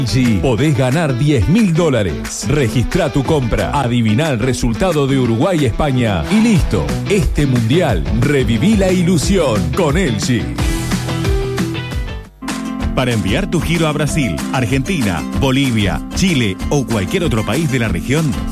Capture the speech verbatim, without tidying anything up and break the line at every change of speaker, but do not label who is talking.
G, podés ganar diez mil dólares. Registra tu compra, adivina el resultado de Uruguay-España y listo. Este mundial, reviví la ilusión con L G.
Para enviar tu giro a Brasil, Argentina, Bolivia, Chile o cualquier otro país de la región,